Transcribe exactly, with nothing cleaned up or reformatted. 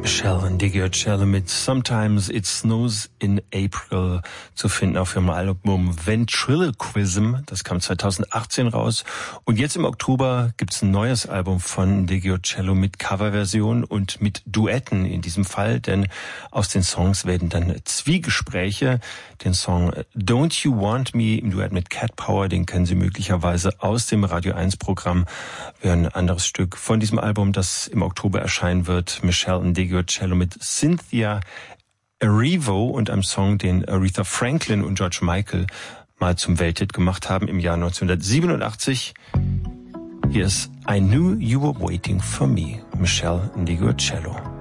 Michelle Ndegeocello mit Sometimes It Snows in April zu finden auf ihrem Album Ventriloquism. Das kam zweitausendachtzehn raus. Und jetzt im Oktober gibt's ein neues Album von Ndegeocello mit Coverversion und mit Duetten in diesem Fall, denn aus den Songs werden dann Zwiegespräche. Den Song Don't You Want Me im Duett mit Cat Power, den kennen Sie möglicherweise aus dem Radio eins Programm. Wir hören ein anderes Stück von diesem Album, das im Oktober erscheinen wird. Michelle Ndegeocello mit Cynthia Erivo und einem Song, den Aretha Franklin und George Michael mal zum Welthit gemacht haben im Jahr neunzehnhundertsiebenundachtzig. Hier ist I Knew You Were Waiting For Me, Michelle Ndegeocello.